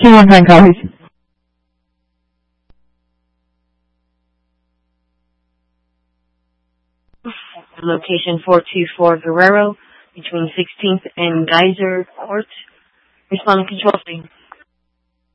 219 copies. Location 424 Guerrero, between 16th and Geyser Court. Responding control screen.